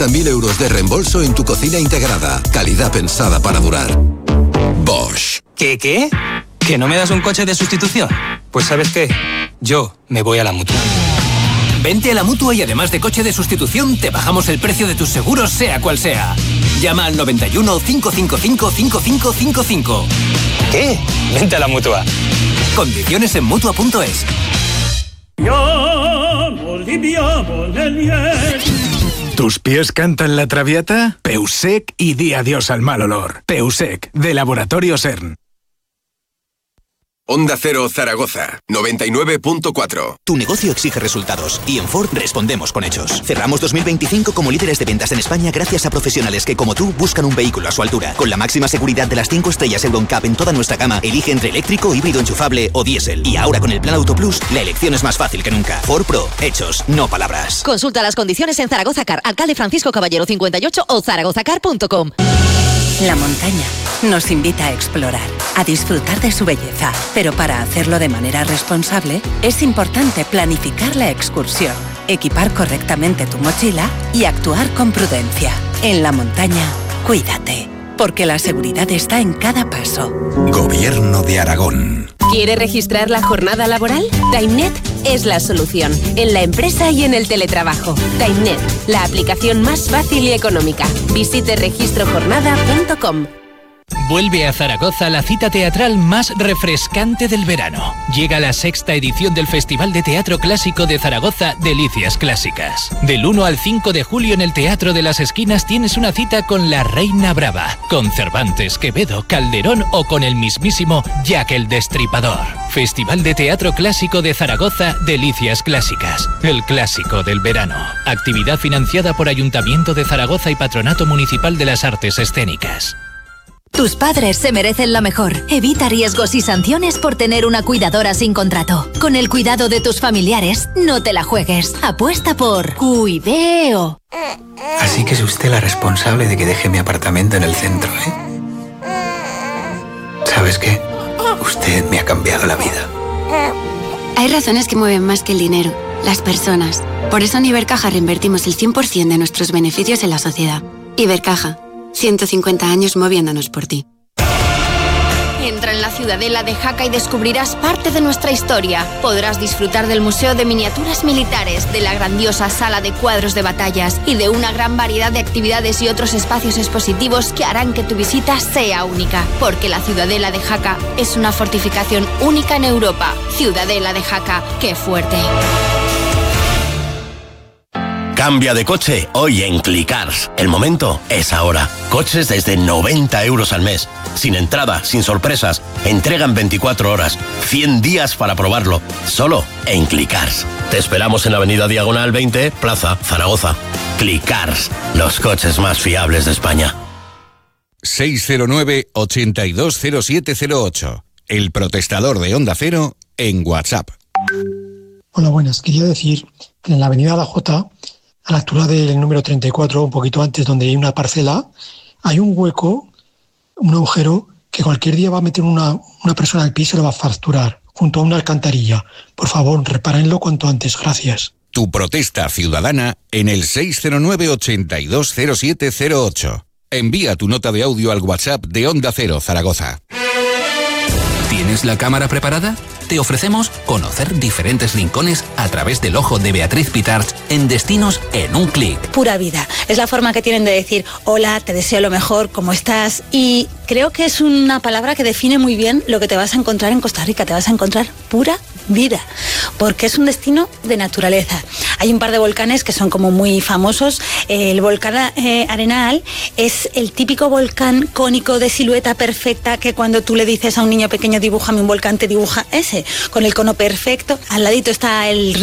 hasta 1.000 euros de reembolso en tu cocina integrada. Calidad pensada para durar. Bosch. ¿Qué? ¿Que no me das un coche de sustitución? Pues ¿sabes qué? Yo me voy a la Mutua. Vente a la Mutua y además de coche de sustitución, te bajamos el precio de tus seguros, sea cual sea. Llama al 91 555 5555. ¿Qué? Vente a la Mutua. Condiciones en Mutua.es. ¿Tus pies cantan la traviata? Peusec y di adiós al mal olor. Peusec, de Laboratorio CERN. Onda Cero Zaragoza, 99.4. Tu negocio exige resultados y en Ford respondemos con hechos. Cerramos 2025 como líderes de ventas en España gracias a profesionales que, como tú, buscan un vehículo a su altura. Con la máxima seguridad de las 5 estrellas EuroNCAP en toda nuestra gama, elige entre eléctrico, híbrido enchufable o diésel. Y ahora con el plan Auto Plus, la elección es más fácil que nunca. Ford Pro, hechos, no palabras. Consulta las condiciones en Zaragoza Car, Alcalde Francisco Caballero 58 o zaragozacar.com. La montaña nos invita a explorar, a disfrutar de su belleza, pero para hacerlo de manera responsable es importante planificar la excursión, equipar correctamente tu mochila y actuar con prudencia. En la montaña, cuídate, porque la seguridad está en cada paso. Gobierno de Aragón. ¿Quiere registrar la jornada laboral? TimeNet es la solución, en la empresa y en el teletrabajo. TimeNet, la aplicación más fácil y económica. Visite registrojornada.com. Vuelve a Zaragoza la cita teatral más refrescante del verano. Llega la 6ª edición del Festival de Teatro Clásico de Zaragoza, Delicias Clásicas. Del 1 al 5 de julio en el Teatro de las Esquinas tienes una cita con La Reina Brava, con Cervantes, Quevedo, Calderón o con el mismísimo Jack el Destripador. Festival de Teatro Clásico de Zaragoza, Delicias Clásicas. El clásico del verano. Actividad financiada por Ayuntamiento de Zaragoza y Patronato Municipal de las Artes Escénicas. Tus padres se merecen lo mejor. Evita riesgos y sanciones por tener una cuidadora sin contrato. Con el cuidado de tus familiares, no te la juegues. Apuesta por Cuideo. Así que es usted la responsable de que deje mi apartamento en el centro, ¿eh? ¿Sabes qué? Usted me ha cambiado la vida. Hay razones que mueven más que el dinero, las personas. Por eso en Ibercaja reinvertimos el 100% de nuestros beneficios en la sociedad. Ibercaja. 150 años moviéndonos por ti. Entra en la Ciudadela de Jaca y descubrirás parte de nuestra historia. Podrás disfrutar del Museo de Miniaturas Militares, de la grandiosa sala de cuadros de batallas y de una gran variedad de actividades y otros espacios expositivos que harán que tu visita sea única. Porque la Ciudadela de Jaca es una fortificación única en Europa. Ciudadela de Jaca, ¡qué fuerte! Cambia de coche hoy en Clicars. El momento es ahora. Coches desde 90 euros al mes. Sin entrada, sin sorpresas. Entrega en 24 horas. 100 días para probarlo. Solo en Clicars. Te esperamos en Avenida Diagonal 20, Plaza Zaragoza. Clicars. Los coches más fiables de España. 609-820708. El protestador de Onda Cero en WhatsApp. Hola, buenas. Quería decir que en la Avenida La Jota, a la altura del número 34, un poquito antes, donde hay una parcela, hay un hueco, un agujero, que cualquier día va a meter una persona al piso y lo va a fracturar, junto a una alcantarilla. Por favor, repárenlo cuanto antes. Gracias. Tu protesta ciudadana en el 609-820708. Envía tu nota de audio al WhatsApp de Onda Cero Zaragoza. ¿Tienes la cámara preparada? Te ofrecemos conocer diferentes rincones a través del ojo de Beatriz Pitarch en Destinos en un clic. Pura vida. Es la forma que tienen de decir hola, te deseo lo mejor, ¿cómo estás? Y creo que es una palabra que define muy bien lo que te vas a encontrar en Costa Rica. Te vas a encontrar pura vida, porque es un destino de naturaleza. Hay un par de volcanes que son como muy famosos. El volcán Arenal es el típico volcán cónico de silueta perfecta que cuando tú le dices a un niño pequeño dibújame un volcán, te dibuja ese, con el cono perfecto. Al ladito está el